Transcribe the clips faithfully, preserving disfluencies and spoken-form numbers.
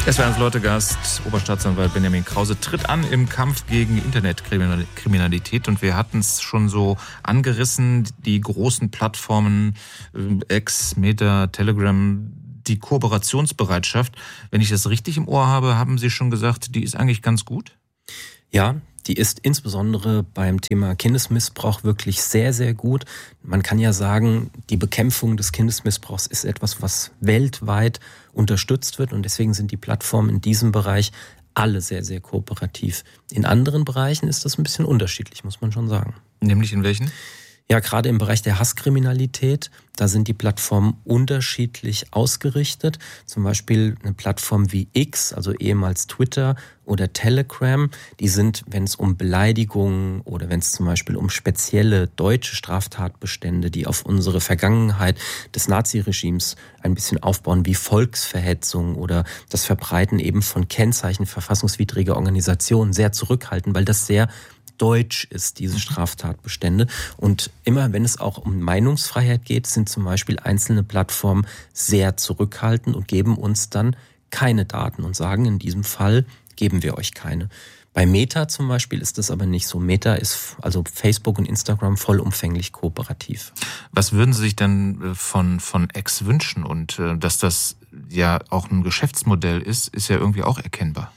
Es war eins Leute Gast, Oberstaatsanwalt Benjamin Krause tritt an im Kampf gegen Internetkriminalität und wir hatten es schon so angerissen, die großen Plattformen X, Meta, Telegram, die Kooperationsbereitschaft. Wenn ich das richtig im Ohr habe, haben Sie schon gesagt, die ist eigentlich ganz gut? Ja, die ist insbesondere beim Thema Kindesmissbrauch wirklich sehr, sehr gut. Man kann ja sagen, die Bekämpfung des Kindesmissbrauchs ist etwas, was weltweit unterstützt wird und deswegen sind die Plattformen in diesem Bereich alle sehr, sehr kooperativ. In anderen Bereichen ist das ein bisschen unterschiedlich, muss man schon sagen. Nämlich in welchen? Ja, gerade im Bereich der Hasskriminalität, da sind die Plattformen unterschiedlich ausgerichtet. Zum Beispiel eine Plattform wie X, also ehemals Twitter oder Telegram, die sind, wenn es um Beleidigungen oder wenn es zum Beispiel um spezielle deutsche Straftatbestände, die auf unsere Vergangenheit des Naziregimes ein bisschen aufbauen, wie Volksverhetzung oder das Verbreiten eben von Kennzeichen verfassungswidriger Organisationen, sehr zurückhaltend, weil das sehr deutsch ist, diese Straftatbestände. Und immer wenn es auch um Meinungsfreiheit geht, sind zum Beispiel einzelne Plattformen sehr zurückhaltend und geben uns dann keine Daten und sagen, in diesem Fall geben wir euch keine. Bei Meta zum Beispiel ist das aber nicht so. Meta ist, also Facebook und Instagram, vollumfänglich kooperativ. Was würden Sie sich denn von, von X wünschen? Und dass das ja auch ein Geschäftsmodell ist, ist ja irgendwie auch erkennbar.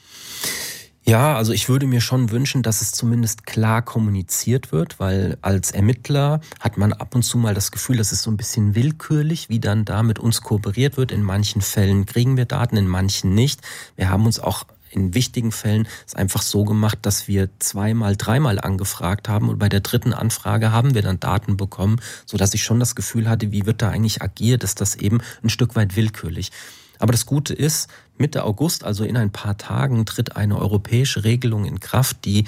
Ja, also ich würde mir schon wünschen, dass es zumindest klar kommuniziert wird, weil als Ermittler hat man ab und zu mal das Gefühl, das ist so ein bisschen willkürlich, wie dann da mit uns kooperiert wird. In manchen Fällen kriegen wir Daten, in manchen nicht. Wir haben uns auch in wichtigen Fällen es einfach so gemacht, dass wir zweimal, dreimal angefragt haben und bei der dritten Anfrage haben wir dann Daten bekommen, sodass ich schon das Gefühl hatte, wie wird da eigentlich agiert, ist das eben ein Stück weit willkürlich. Aber das Gute ist, Mitte August, also in ein paar Tagen, tritt eine europäische Regelung in Kraft, die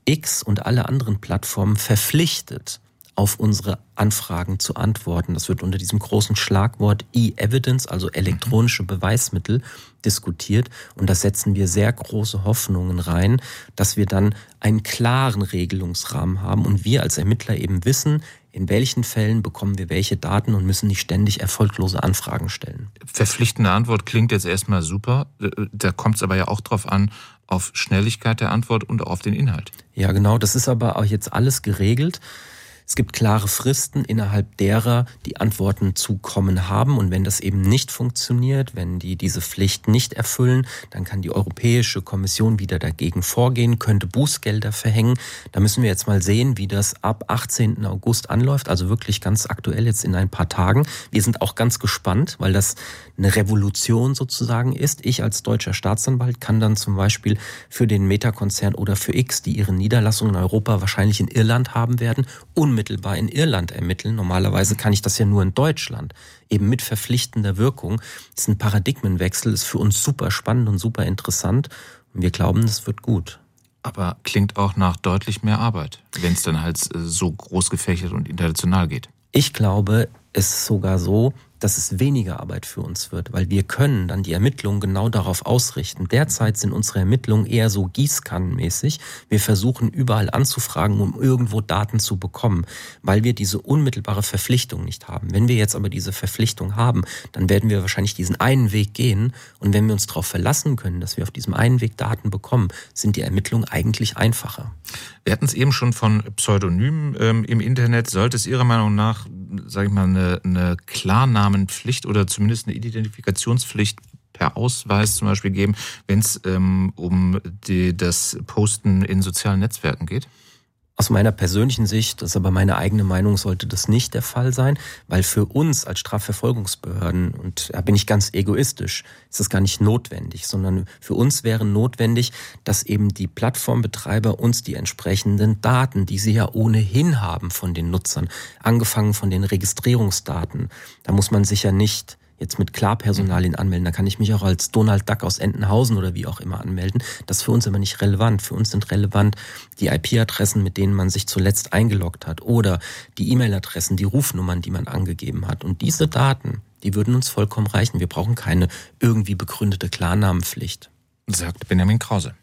X und alle anderen Plattformen verpflichtet, auf unsere Anfragen zu antworten. Das wird unter diesem großen Schlagwort E-Evidence, also elektronische Beweismittel, diskutiert. Und da setzen wir sehr große Hoffnungen rein, dass wir dann einen klaren Regelungsrahmen haben und wir als Ermittler eben wissen, in welchen Fällen bekommen wir welche Daten und müssen nicht ständig erfolglose Anfragen stellen. Verpflichtende Antwort klingt jetzt erstmal super. Da kommt es aber ja auch drauf an, auf Schnelligkeit der Antwort und auch auf den Inhalt. Ja, genau. Das ist aber auch jetzt alles geregelt. Es gibt klare Fristen, innerhalb derer die Antworten zu kommen haben. Und wenn das eben nicht funktioniert, wenn die diese Pflicht nicht erfüllen, dann kann die Europäische Kommission wieder dagegen vorgehen, könnte Bußgelder verhängen. Da müssen wir jetzt mal sehen, wie das ab achtzehnten August anläuft. Also wirklich ganz aktuell jetzt in ein paar Tagen. Wir sind auch ganz gespannt, weil das eine Revolution sozusagen ist. Ich als deutscher Staatsanwalt kann dann zum Beispiel für den Meta-Konzern oder für X, die ihre Niederlassung in Europa wahrscheinlich in Irland haben werden, unmittelbar in Irland ermitteln. Normalerweise kann ich das ja nur in Deutschland, eben mit verpflichtender Wirkung. Das ist ein Paradigmenwechsel, ist für uns super spannend und super interessant und wir glauben, das wird gut. Aber klingt auch nach deutlich mehr Arbeit, wenn es dann halt so groß gefächert und international geht. Ich glaube, es ist sogar so, dass es weniger Arbeit für uns wird, weil wir können dann die Ermittlungen genau darauf ausrichten. Derzeit sind unsere Ermittlungen eher so gießkannenmäßig. Wir versuchen überall anzufragen, um irgendwo Daten zu bekommen, weil wir diese unmittelbare Verpflichtung nicht haben. Wenn wir jetzt aber diese Verpflichtung haben, dann werden wir wahrscheinlich diesen einen Weg gehen und wenn wir uns darauf verlassen können, dass wir auf diesem einen Weg Daten bekommen, sind die Ermittlungen eigentlich einfacher. Wir hatten es eben schon von Pseudonymen ähm, im Internet. Sollte es Ihrer Meinung nach, sage ich mal, eine, eine Klarnamenpflicht oder zumindest eine Identifikationspflicht per Ausweis zum Beispiel geben, wenn es ähm, um die, das Posten in sozialen Netzwerken geht? Aus meiner persönlichen Sicht, das ist aber meine eigene Meinung, sollte das nicht der Fall sein, weil für uns als Strafverfolgungsbehörden, und da bin ich ganz egoistisch, ist das gar nicht notwendig, sondern für uns wäre notwendig, dass eben die Plattformbetreiber uns die entsprechenden Daten, die sie ja ohnehin haben von den Nutzern, angefangen von den Registrierungsdaten, da muss man sich ja nicht jetzt mit Klarpersonalien anmelden, da kann ich mich auch als Donald Duck aus Entenhausen oder wie auch immer anmelden. Das ist für uns aber nicht relevant. Für uns sind relevant die I P-Adressen, mit denen man sich zuletzt eingeloggt hat oder die E-Mail-Adressen, die Rufnummern, die man angegeben hat. Und diese Daten, die würden uns vollkommen reichen. Wir brauchen keine irgendwie begründete Klarnamenpflicht. Sagt Benjamin Krause.